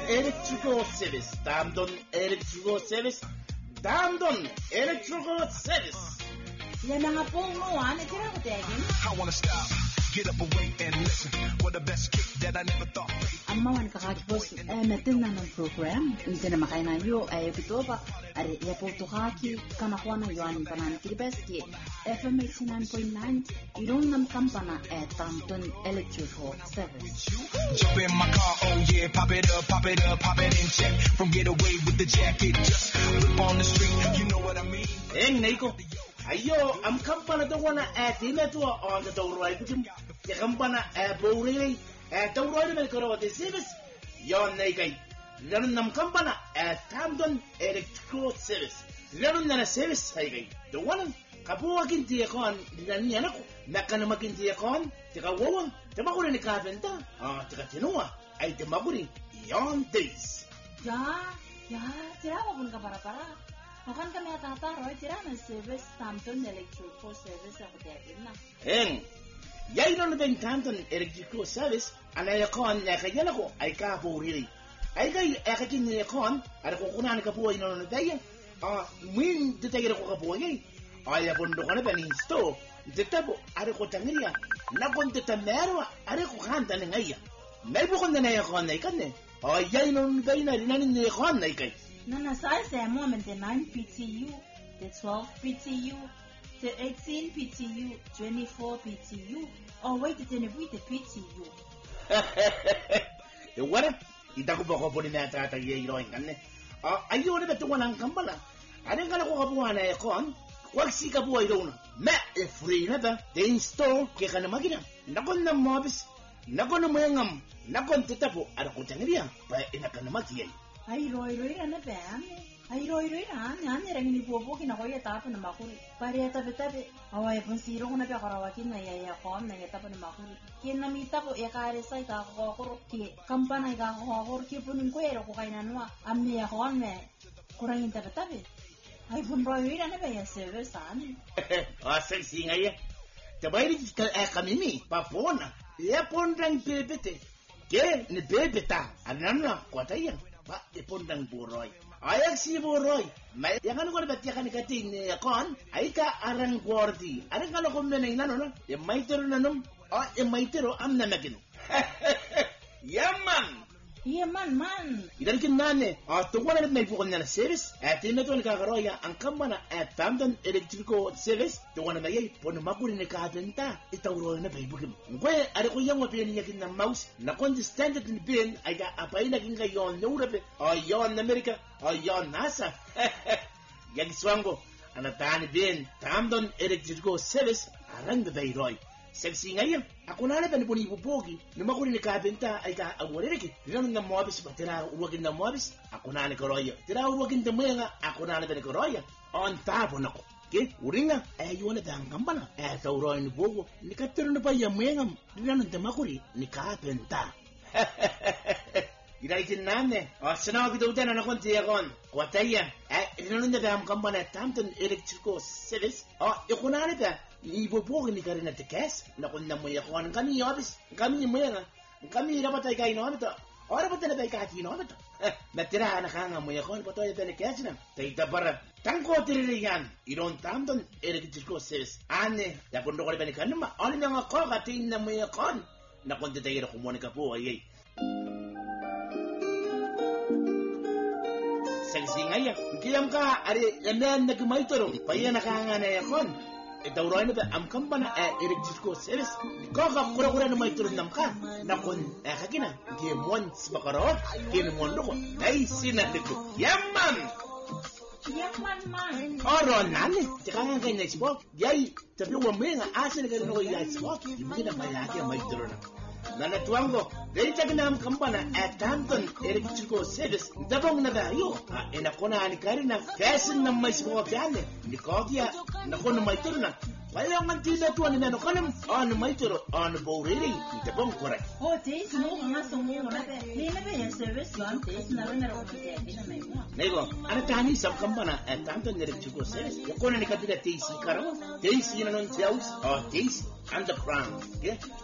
Electrical Service. Damdon Electrical Service. Damdon Electrical Service. Yan na nga po umuwan. Tira ko tegin. I wanna stop, get up away and listen. What the best kick that I never thought. Amawan kakakibos natin na ng program. Hindi na makainan yo ay pito ba. Ari ya po tukaki kanakuha na yuan panan kilibeski. FM 89.9 irong nam kampana Damdon Electrical Service. Jump in my car, oh yeah, pop it up, pop it up, pop it in check. From get away with the jacket, just whip on the street, you know what I mean. Neiko. Ayo, am kampana to wana tina to on the door right. The kampana bowling door right in the corner of the service. Yon Naikai. Learn nam kampana Damdon Electrical Service. Learn na service Haigai. The one Kapuwa kinti akon dinanian ako. Nakana makinti akon. Tika wawang. Tamakuri ni kapenta. Tika tinua. Ay tamakuri. Yon days. Ya, tira ko pun ka para. Makan kami atataro, tira na service Damdon Electrical Service ako tegin na. Yay no na Damdon Electrical Service. Anay akon nakayala ko ay kapuri. Ay kay akakin ni akon. Ada ko kunan kapuwa ino na tayo. Min detayar ko kapuwa ngay. Ay abondo ka na ba ni sto? Detabo, are ko tangiria. Nakon detamero, are ko kanta na ngaya. May bukon na naya ko na ikan eh. Ay yay nung gay na rinanin niya ko na ikay. Nanasay sa moment the 9 PTU, the 12 PTU, the 18 PTU, 24 PTU, or wait the 10 PTU. Wala, ita ko ba ko po ni nata yay roing kan eh. Ayo na beto wanang kambala. Anong kala ko kapuha na ikon? Wag si kabuhay daw na. Free na ba? De-install kaya ka na magina. Nakon na mobis. Nakon na mayangam. Nakon titapo. Ada ko tangiria. Pa inaka na magiyay. Ay roy na ba? Ay roy na. Yan nirang inipupo kinakoy tapo na makuri. Pari tabi. Away pun siro ko na ba karawakin na yaya ko na tapo na makuri. Kin namita ko yakaresay ka ko ki kampanay ka ko ki punin ko ero ko kay nanwa. Amni ako me. Kurangin tabi. Ay pun roy na ba ya service ani? Sexy ngaya. Tabay kami ni papona. Ya pondang bebete. Ke ni bebeta. Anana kwatayan. Ba ipondang buroy. Ayak si buroy. May yang ko ba tiya kanikating ni kon? Ay ka arang gordi. Arang kalo ko menay nano no. Ya maitero nanum. Ya maitero am na magin. Yaman. Iya man. Idan kin nane, tungwana na may bukon na service, tina to nakakaroya ang kambana Damdon Electrical Service, tungwana na yay, pono makuri ni kapenta, itawro na bay bukim. Ngwe, ari ko yang wapiyan niya kin na mouse, na kondi standard ni bin, ay ka apay na kin kayon Europe, yon America, yon NASA. Yang swango, anatani bin, Damdon Electrical Service, arang na bay roy. Sexy ngayon, ako na ba ni po ni Pupogi, na makuri ni kapenta ay ka awaririki. Tira na mobis ba, tira uwagin na mobis, ako na ni Koroya. Tira uwagin na mga, ako na ba ni Koroya. On tapon ako. Okay, uri nga, ay yun na dahang na. Ay tauroy ni Bogo, ni katiro na pa yung mga, tira na makuri ni kapenta. Inaitin namin sinabi daw dyan na konti akon. Kwatayan, inanong na dahang kampana Damdon Electrical Service. Ikunanit ibubukin ni Karina Tekes. Nakon na mo yakon kami yobis. Kami mo yan kami dapat ay kain namin to. Dapat na tayo kahit namin to. Natira na kanga mo yakon pa tayo Tekes na. Tayo para tangko tiririyan. Iron Damdon Electrical Service. Ane, yapundo ko rin ba ni kanuma. Ano na nga ko katiin na mo yakon. Nakunti tayo na kumunika po ay. Sexy ngaya, kiyam ka, ari, yaman nagmaitoro, paya nakahanga na yakon. Itawroy na ba, am kampana, Electrical Service, kaka kura-kura na maitoro nam ka, nakon, kakina, kimon, sibakarot, kinumon ko, ay sinatiko, yaman! Yaman man! Oro, nani, tikanga kayo na isipok, yay, tabi wame nga, asin na kayo na kayo na isipok, hindi na mayaki ang maitoro na. Nanatuang ko, ganito na ang kampana Damdon Electrical Service, dabong na tayo. Inako na ni Karina, kasin na may sipok yan eh. Ni Kogia, nako na may turo na. Kaya ang tinatuan ni Nano Kanam, may turo, bawrili, dabong korek. Taste mo, nga sumo na ba? Hindi na ba yung service yun? Taste na rin na rin ko na may mo. Nego, ano tani sa kampana Damdon Electrical Service? Yung na ni Kapila Taste Karo, Taste yun anong sales, Taste underground. Okay?